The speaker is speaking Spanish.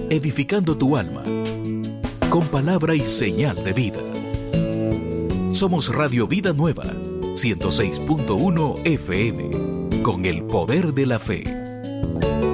edificando tu alma con palabra y señal de vida. Somos Radio Vida Nueva, 106.1 FM, con el poder de la fe.